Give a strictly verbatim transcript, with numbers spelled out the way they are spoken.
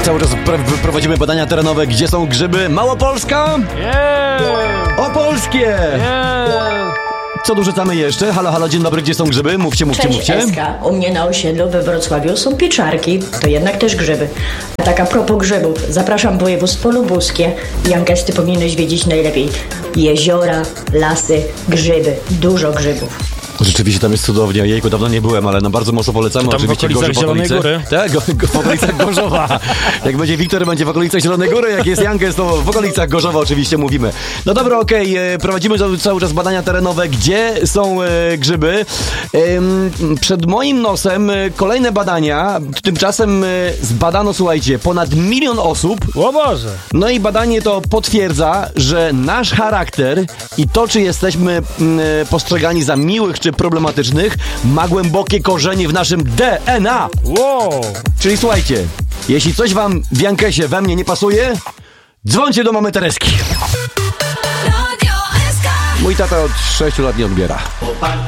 Cały czas pr- prowadzimy badania terenowe. Gdzie są grzyby? Małopolska? Yeah! Opolskie! Yeah! Co dorzucamy jeszcze? Halo, halo, dzień dobry, gdzie są grzyby? Mówcie, mówcie, Cześć, mówcie. Eska. U mnie na osiedlu we Wrocławiu są pieczarki, to jednak też grzyby. A tak a propos grzybów, zapraszam województwo lubuskie. Jankes, ty powinieneś wiedzieć najlepiej. Jeziora, lasy, grzyby, dużo grzybów. Rzeczywiście tam jest cudownie. Jejku, dawno nie byłem, ale no bardzo mocno polecamy. Tam Oczywiście w okolicach Gorzów, Zielonej okolice. Góry. Tak, go, go, w okolicach Gorzowa. Jak będzie Wiktor, będzie w okolicach Zielonej Góry. Jak jest Jankes, to w okolicach Gorzowa oczywiście mówimy. No dobra, okej, okay. Prowadzimy cały czas badania terenowe. Gdzie są e, grzyby? E, przed moim nosem e, kolejne badania. Tymczasem e, zbadano, słuchajcie, ponad milion osób. O Boże! No i badanie to potwierdza, że nasz charakter i to, czy jesteśmy mm, postrzegani za miłych czy problematycznych, ma głębokie korzenie w naszym D N A. Wow! Czyli słuchajcie, jeśli coś wam w Jankesie we mnie nie pasuje, dzwońcie do mamy Tereski. Mój tata od sześciu lat nie odbiera.